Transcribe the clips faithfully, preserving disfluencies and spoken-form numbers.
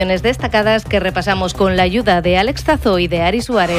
Destacadas que repasamos con la ayuda de Alex Zazo y de Ari Suárez.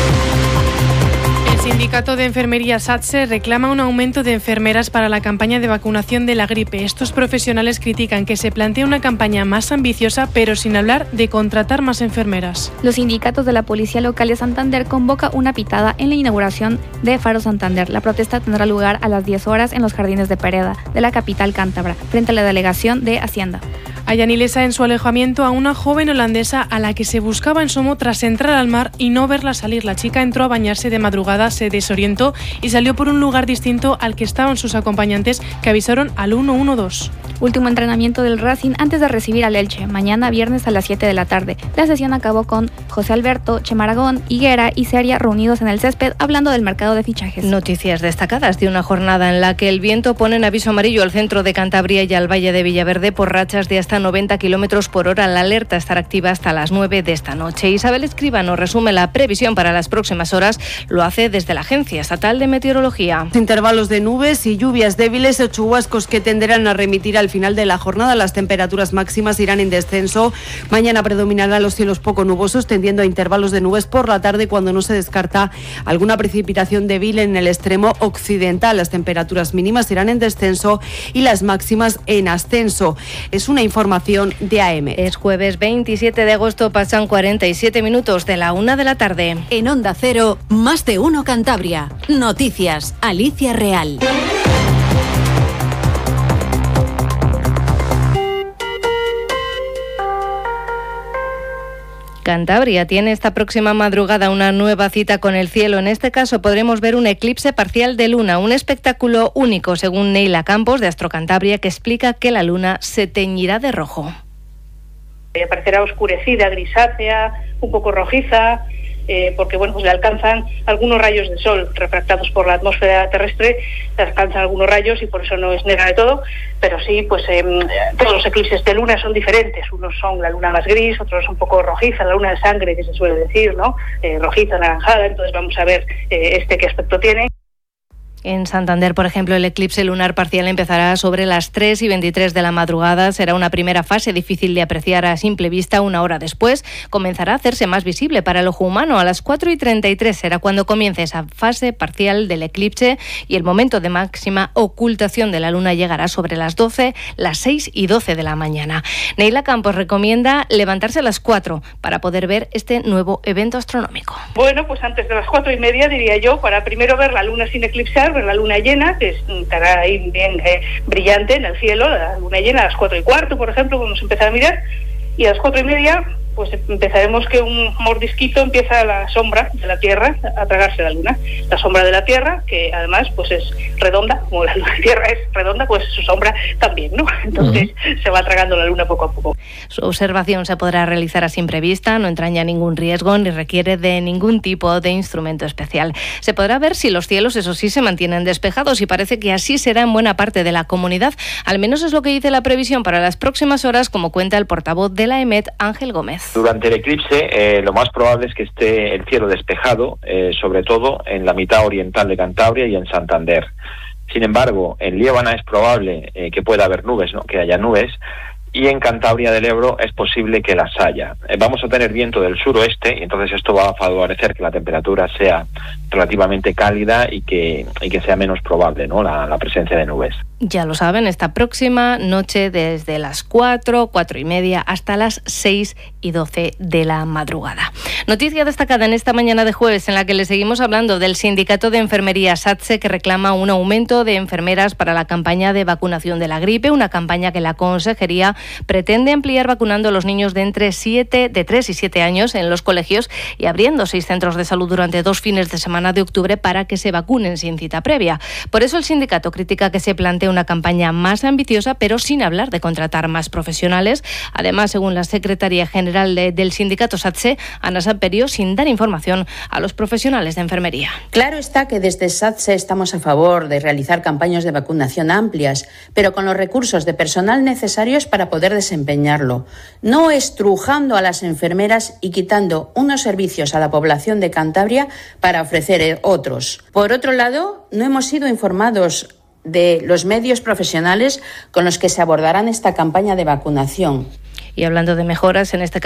El sindicato de enfermería SATSE reclama un aumento de enfermeras para la campaña de vacunación de la gripe. Estos profesionales critican que se plantee una campaña más ambiciosa, pero sin hablar de contratar más enfermeras. Los sindicatos de la Policía Local de Santander convoca una pitada en la inauguración de Faro Santander. La protesta tendrá lugar a las diez horas en los jardines de Pereda, de la capital cántabra, frente a la delegación de Hacienda. Hallan ilesa en su alojamiento a una joven holandesa a la que se buscaba en Somo tras entrar al mar y no verla salir. La chica entró a bañarse de madrugada, se desorientó y salió por un lugar distinto al que estaban sus acompañantes, que avisaron al uno uno dos. Último entrenamiento del Racing antes de recibir al Elche, mañana viernes a las siete de la tarde. La sesión acabó con José Alberto, Chemaragón, Higuera y Seria reunidos en el césped hablando del mercado de fichajes. Noticias destacadas de una jornada en la que el viento pone en aviso amarillo al centro de Cantabria y al Valle de Villaverde por rachas de hasta noventa kilómetros por hora. La alerta estará activa hasta las nueve de esta noche. Isabel Escribano resume la previsión para las próximas horas. Lo hace desde la Agencia Estatal de Meteorología. Intervalos de nubes y lluvias débiles o chubascos que tenderán a remitir al final de la jornada. Las temperaturas máximas irán en descenso. Mañana predominarán los cielos poco nubosos, tendiendo a intervalos de nubes por la tarde, cuando no se descarta alguna precipitación débil en el extremo occidental. Las temperaturas mínimas irán en descenso y las máximas en ascenso. Es una información de A M. Es jueves veintisiete de agosto, pasan cuarenta y siete minutos de la una de la tarde. En Onda Cero, más de uno Cantabria. Noticias, Alicia Real. Cantabria tiene esta próxima madrugada una nueva cita con el cielo. En este caso podremos ver un eclipse parcial de luna, un espectáculo único, según Neila Campos de Astro Cantabria, que explica que la luna se teñirá de rojo. Aparecerá oscurecida, grisácea, un poco rojiza, eh, porque bueno, pues le alcanzan algunos rayos de sol refractados por la atmósfera terrestre, le alcanzan algunos rayos y por eso no es negra de todo, pero sí, pues eh, todos los eclipses de luna son diferentes. Unos son la luna más gris, otros son un poco rojiza, la luna de sangre que se suele decir, ¿no? Eh, rojiza, anaranjada. Entonces vamos a ver eh, este qué aspecto tiene. En Santander, por ejemplo, el eclipse lunar parcial empezará sobre las tres y veintitrés de la madrugada. Será una primera fase difícil de apreciar a simple vista. Una hora después comenzará a hacerse más visible para el ojo humano. A las cuatro y treinta y tres será cuando comience esa fase parcial del eclipse y el momento de máxima ocultación de la luna llegará sobre las doce, las seis y doce de la mañana. Neila Campos recomienda levantarse a las cuatro para poder ver este nuevo evento astronómico. Bueno, pues antes de las cuatro y media, diría yo, para primero ver la luna sin eclipsar, ver la luna llena, que estará ahí bien eh, brillante en el cielo, la luna llena a las cuatro y cuarto, por ejemplo, vamos a empezar a mirar, y a las cuatro y media pues empezaremos que un mordisquito empieza la sombra de la Tierra a tragarse la luna. La sombra de la Tierra, que además pues es redonda, como la Tierra es redonda, pues su sombra también, ¿no? Entonces uh-huh. se va tragando la luna poco a poco. Su observación se podrá realizar a simple vista, no entraña ningún riesgo ni requiere de ningún tipo de instrumento especial. Se podrá ver si los cielos, eso sí, se mantienen despejados y parece que así será en buena parte de la comunidad. Al menos es lo que dice la previsión para las próximas horas, como cuenta el portavoz de la E M E T, Ángel Gómez. Durante el eclipse, eh, lo más probable es que esté el cielo despejado, eh, sobre todo en la mitad oriental de Cantabria y en Santander. Sin embargo, en Liébana es probable eh, que pueda haber nubes, ¿no? que haya nubes, y en Cantabria del Ebro es posible que las haya. Eh, vamos a tener viento del suroeste y entonces esto va a favorecer que la temperatura sea relativamente cálida y que, y que sea menos probable, ¿no? la, la presencia de nubes. Ya lo saben, esta próxima noche desde las cuatro, cuatro y media hasta las seis y doce de la madrugada. Noticia destacada en esta mañana de jueves en la que le seguimos hablando del Sindicato de Enfermería SATSE, que reclama un aumento de enfermeras para la campaña de vacunación de la gripe, una campaña que la Consejería pretende ampliar vacunando a los niños de entre siete, de tres y siete años en los colegios y abriendo seis centros de salud durante dos fines de semana de octubre para que se vacunen sin cita previa. Por eso el sindicato critica que se plantee una campaña más ambiciosa, pero sin hablar de contratar más profesionales. Además, según la secretaria general de, del sindicato SATSE, Ana Samperio, sin dar información a los profesionales de enfermería. Claro está que desde SATSE estamos a favor de realizar campañas de vacunación amplias, pero con los recursos de personal necesarios para poder desempeñarlo, no estrujando a las enfermeras y quitando unos servicios a la población de Cantabria para ofrecer otros. Por otro lado, no hemos sido informados de los medios profesionales con los que se abordarán esta campaña de vacunación. Y hablando de mejoras, en este caso